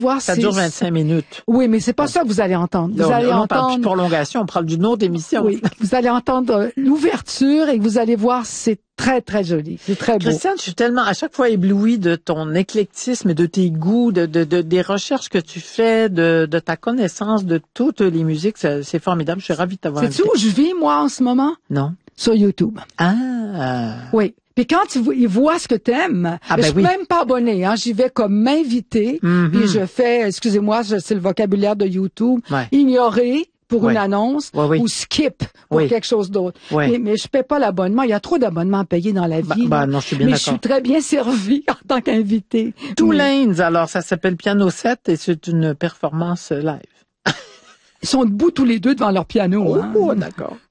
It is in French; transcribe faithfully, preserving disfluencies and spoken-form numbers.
voir Ça si- dure vingt-cinq minutes. Oui, mais c'est pas ça que vous allez entendre. Vous Non, allez on parle plus de entendre, prolongation, on parle d'une autre émission. oui, vous allez entendre euh, l'ouverture et vous allez voir, c'est très, très joli. C'est très beau. Christiane, je suis tellement à chaque fois éblouie de ton éclectisme, de tes goûts, de, de, de des recherches que tu fais, de, de ta connaissance de toutes les musiques. C'est, c'est formidable. Je suis ravie de t'avoir Sais-tu invité. où je vis, moi, en ce moment? Non. Sur YouTube. Ah. Oui. Puis quand ils, vo- ils voient ce que t'aimes, Ah, je ben suis oui. même pas abonnée, hein, j'y vais comme invité, Mhm. puis je fais, excusez-moi, je- c'est le vocabulaire de YouTube, Ouais. ignorer pour Ouais. une annonce Ouais, oui. ou skip pour Oui. quelque chose d'autre. Ouais. Mais, mais je paie pas l'abonnement, il y a trop d'abonnements à payer dans la vie. Bah, là. bah, non, je suis bien mais d'accord. je suis très bien servie en tant qu'invité. Two Mais Lanes, alors ça s'appelle Piano sept et c'est une performance live. Ils sont debout tous les deux devant leur piano. Oh, hein. oh, d'accord.